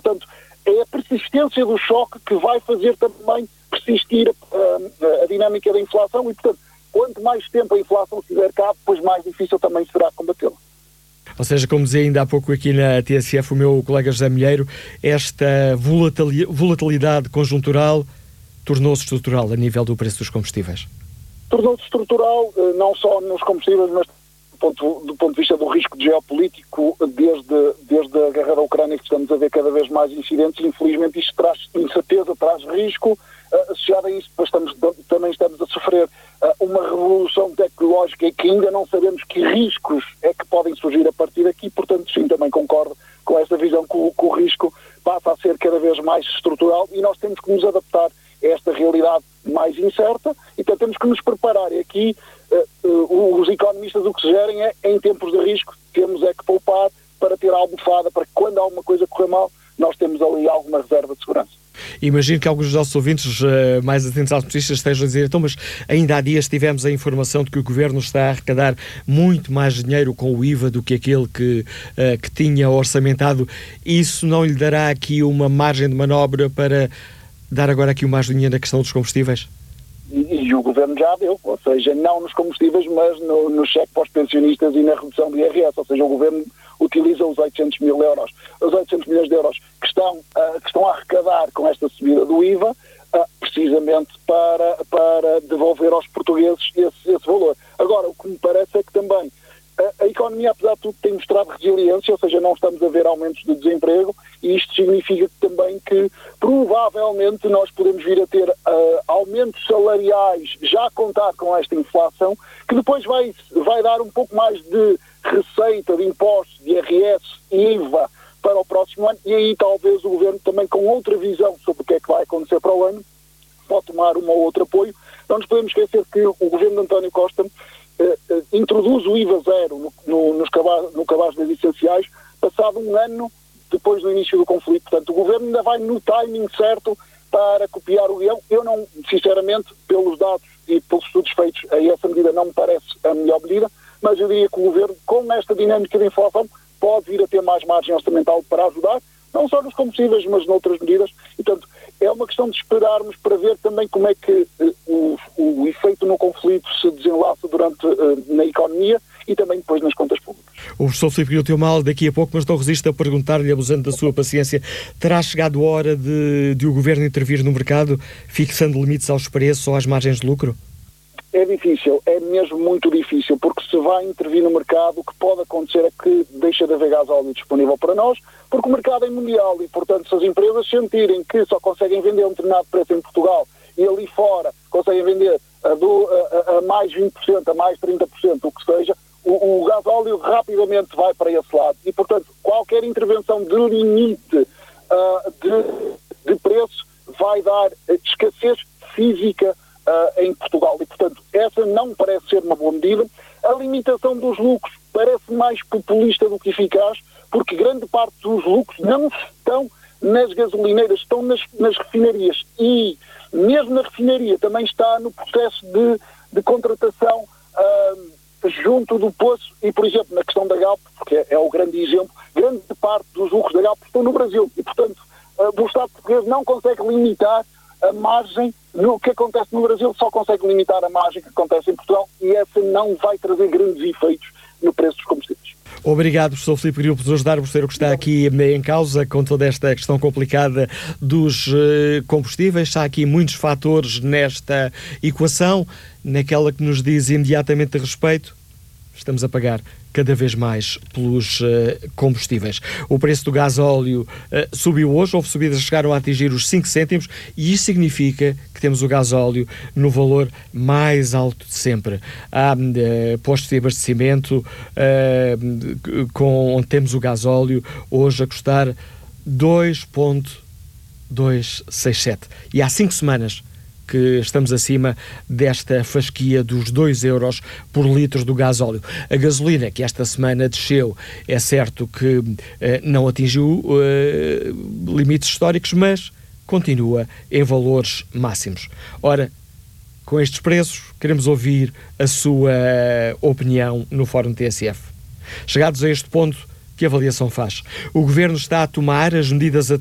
portanto, é a persistência do choque que vai fazer também persistir a dinâmica da inflação e, portanto, quanto mais tempo a inflação estiver cá, depois mais difícil também será combatê-la. Ou seja, como dizia ainda há pouco aqui na TSF o meu colega José Milheiro, esta volatilidade conjuntural tornou-se estrutural a nível do preço dos combustíveis? Tornou-se estrutural, não só nos combustíveis, mas do ponto de vista do risco geopolítico, desde a guerra da Ucrânia, que estamos a ver cada vez mais incidentes, e infelizmente isto traz incerteza, traz risco. Associado a isso, depois também estamos a sofrer uma revolução tecnológica e que ainda não sabemos que riscos é que podem surgir a partir daqui, portanto sim, também concordo com esta visão que o risco passa a ser cada vez mais estrutural e nós temos que nos adaptar a esta realidade mais incerta e portanto temos que nos preparar. E aqui os economistas o que sugerem é, em tempos de risco, temos é que poupar para ter a almofada, para que quando alguma coisa correr mal, nós temos ali alguma reserva de segurança. Imagino que alguns dos nossos ouvintes mais atentos às notícias estejam a dizer, então, mas ainda há dias tivemos a informação de que o Governo está a arrecadar muito mais dinheiro com o IVA do que aquele que tinha orçamentado. Isso não lhe dará aqui uma margem de manobra para dar agora aqui mais dinheiro na questão dos combustíveis? E o Governo já deu, ou seja, não nos combustíveis, mas no cheque para os pensionistas e na redução do IRS, ou seja, o Governo utiliza os 800 mil euros, os 800 milhões de euros que estão a arrecadar com esta subida do IVA, precisamente para devolver aos portugueses esse valor. Agora, o que me parece é que também a economia, apesar de tudo, tem mostrado resiliência, ou seja, não estamos a ver aumentos de desemprego, e isto significa também que, provavelmente, nós podemos vir a ter aumentos salariais já a contar com esta inflação, que depois vai dar um pouco mais de receita de impostos, de IRS e IVA para o próximo ano, e aí talvez o Governo também com outra visão sobre o que é que vai acontecer para o ano, pode tomar um ou outro apoio. Não nos podemos esquecer que o Governo de António Costa introduz o IVA zero no cabaz das essenciais, passado um ano depois do início do conflito. Portanto, o Governo ainda vai no timing certo para copiar o guião. Eu não, sinceramente, pelos dados e pelos estudos feitos, essa medida não me parece a melhor medida, mas eu diria que o Governo, com esta dinâmica de inflação, pode vir a ter mais margem orçamental para ajudar, não só nos combustíveis, mas noutras medidas. E, portanto, é uma questão de esperarmos para ver também como é que o efeito no conflito se desenlaça na economia e também depois nas contas públicas. O professor Filipe Rio Teumal, daqui a pouco, mas não resisto a perguntar-lhe, abusando da sua paciência, terá chegado a hora de o Governo intervir no mercado, fixando limites aos preços ou às margens de lucro? É difícil, é mesmo muito difícil, porque se vai intervir no mercado, o que pode acontecer é que deixa de haver gasóleo disponível para nós, porque o mercado é mundial e, portanto, se as empresas sentirem que só conseguem vender a um determinado preço em Portugal e ali fora conseguem vender a mais 20%, a mais 30%, o que seja, o gasóleo rapidamente vai para esse lado. E, portanto, qualquer intervenção de limite de preço vai dar escassez física em Portugal e, portanto, essa não parece ser uma boa medida. A limitação dos lucros parece mais populista do que eficaz, porque grande parte dos lucros não estão nas gasolineiras, estão nas refinarias e mesmo na refinaria também está no processo de contratação junto do poço e, por exemplo, na questão da Galp, porque é o grande exemplo, grande parte dos lucros da Galp estão no Brasil e, portanto, o Estado português não consegue limitar a margem no que acontece no Brasil, só consegue limitar a margem que acontece em Portugal e essa não vai trazer grandes efeitos no preço dos combustíveis. Obrigado, professor Filipe Rio, por ajudar, por ser o que está aqui em causa com toda esta questão complicada dos combustíveis. Há aqui muitos fatores nesta equação, naquela que nos diz imediatamente a respeito. Estamos a pagar cada vez mais pelos combustíveis. O preço do gasóleo subiu hoje, houve subidas que chegaram a atingir os 5 cêntimos e isso significa que temos o gasóleo no valor mais alto de sempre. Há postos de abastecimento onde temos o gasóleo hoje a custar 2,267 e há 5 semanas que estamos acima desta fasquia dos 2 euros por litro do gasóleo. A gasolina, que esta semana desceu, é certo que não atingiu limites históricos, mas continua em valores máximos. Ora, com estes preços, queremos ouvir a sua opinião no Fórum TSF. Chegados a este ponto, que avaliação faz? O Governo está a tomar as medidas